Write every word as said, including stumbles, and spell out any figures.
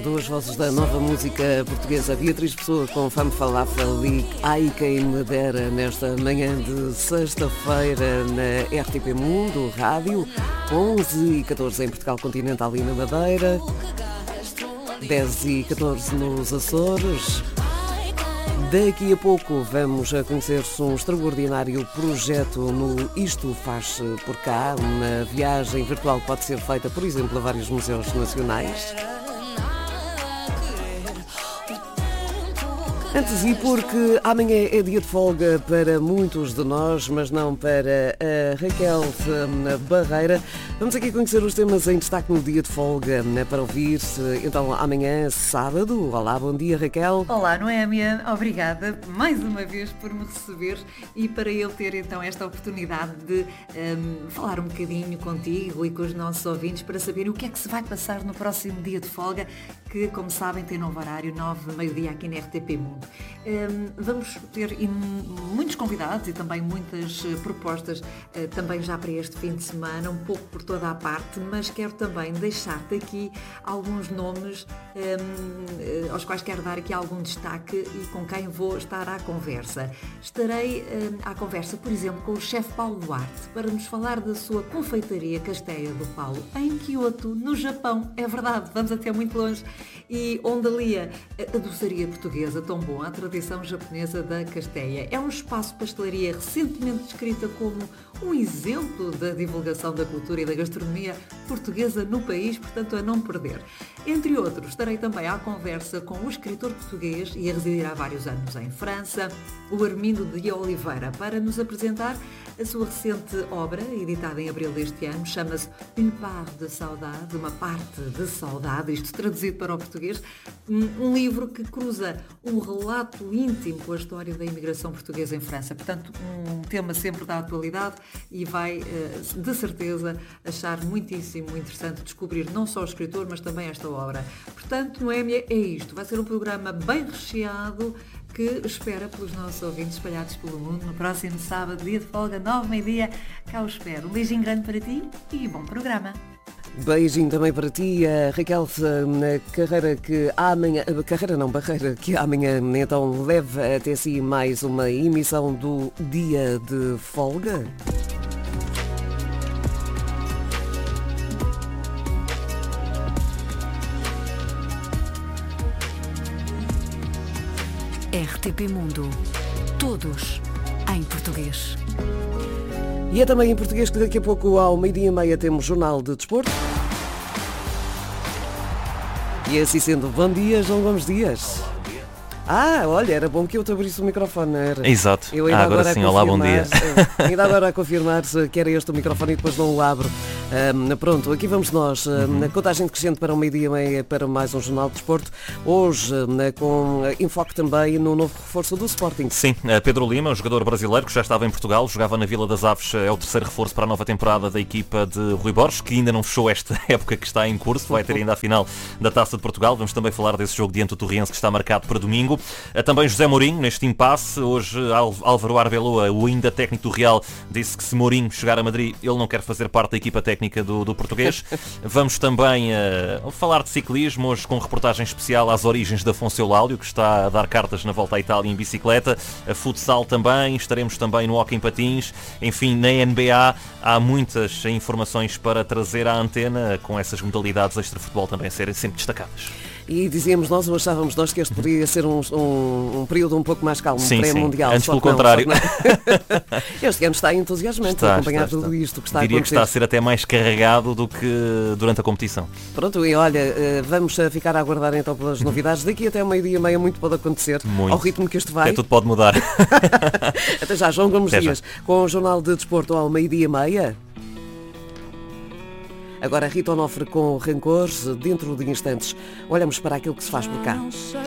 duas vozes da nova música portuguesa, Beatriz Pessoa com Fame Falafel e Ai Quem Me Dera, nesta manhã de sexta-feira na R T P Mundo Rádio, onze e catorze em Portugal Continental e na Madeira, dez e catorze nos Açores. Daqui a pouco vamos a conhecer um extraordinário projeto no Isto Faz Por Cá, uma viagem virtual que pode ser feita, por exemplo, a vários museus nacionais. Antes, e porque amanhã é dia de folga para muitos de nós, mas não para a Raquel Barreira, vamos aqui conhecer os temas em destaque no dia de folga para ouvir. Então, amanhã, sábado. Olá, bom dia, Raquel. Olá, Noémia. Obrigada mais uma vez por me receber e para eu ter então esta oportunidade de um, falar um bocadinho contigo e com os nossos ouvintes para saberem o que é que se vai passar no próximo dia de folga, que, como sabem, tem novo horário, nove, meio-dia aqui na R T P Mundo. Um, vamos ter muitos convidados e também muitas uh, propostas uh, também já para este fim de semana, um pouco por toda a parte, mas quero também deixar-te aqui alguns nomes um, uh, aos quais quero dar aqui algum destaque e com quem vou estar à conversa. Estarei um, à conversa, por exemplo, com o chefe Paulo Duarte, para nos falar da sua confeitaria Casteia do Paulo, em Kyoto, no Japão. É verdade, vamos até muito longe. E onde alia a doçaria portuguesa tão bom, a tradição japonesa da Casteia. É um espaço de pastelaria recentemente descrita como um exemplo da divulgação da cultura e da gastronomia portuguesa no país, portanto a não perder. Entre outros, estarei também à conversa com o escritor português e a residir há vários anos em França, o Armindo de Oliveira, para nos apresentar a sua recente obra, editada em abril deste ano, chama-se Une part de saudade, uma parte de saudade, isto traduzido para o português, um livro que cruza um relato íntimo com a história da imigração portuguesa em França. Portanto, um tema sempre da atualidade e vai, de certeza, achar muitíssimo interessante descobrir não só o escritor, mas também esta obra. Portanto, Noémia, é isto. Vai ser um programa bem recheado que espera pelos nossos ouvintes espalhados pelo mundo no próximo sábado, dia de folga, nove, meio-dia. Cá o espero. Um beijinho grande para ti e bom programa. Beijinho também para ti, a Raquel, na carreira que amanhã, carreira não, barreira, que amanhã então leva até si mais uma emissão do Dia de Folga. R T P Mundo. Todos em português. E é também em português que daqui a pouco, ao meio-dia e meia, temos Jornal de Desporto. E assim sendo, bom dia, João Gomes Dias. Ah, olha, era bom que eu te abrisse o microfone, não era? Exato. Eu ainda ah, agora, agora sim, olá, bom dia. Ainda agora a confirmar que era este o microfone e depois não o abro. Um, pronto, aqui vamos nós, uhum. na contagem decrescente para o meio-dia e meia, para mais um Jornal de Desporto. Hoje, né, com enfoque também no novo reforço do Sporting. Sim, Pedro Lima, um jogador brasileiro que já estava em Portugal, jogava na Vila das Aves, é o terceiro reforço para a nova temporada da equipa de Rui Borges, que ainda não fechou esta época que está em curso, vai ter ainda a final da Taça de Portugal. Vamos também falar desse jogo diante do Torriense que está marcado para domingo. Também José Mourinho, neste impasse. Hoje Álvaro Arbeloa, o ainda técnico do Real, disse que se Mourinho chegar a Madrid, ele não quer fazer parte da equipa técnica do, do Português. Vamos também uh, falar de ciclismo, hoje com reportagem especial às origens da Afonso Eulálio, que está a dar cartas na volta à Itália em bicicleta. A futsal também, estaremos também no hóquei em patins. Enfim, na N B A há muitas informações para trazer à antena, com essas modalidades extra-futebol também serem sempre destacadas. E dizíamos nós, ou achávamos nós, que este poderia ser um, um, um período um pouco mais calmo, sim, pré-mundial. Sim. Antes pelo não, contrário. Este ano está entusiasmante está, a acompanhar está, tudo está. isto que está Diria a acontecer. Que está a ser até mais carregado do que durante a competição. Pronto, e olha, vamos ficar a aguardar então pelas novidades. Daqui até o meio-dia e meia muito pode acontecer, muito. Ao ritmo que isto vai. É, tudo pode mudar. Até já, João Gomes até Dias, já. Com o Jornal de Desporto ao meio-dia e meia. Agora Rita Onofre com Rancores, dentro de instantes. Olhamos para aquilo que se faz por cá.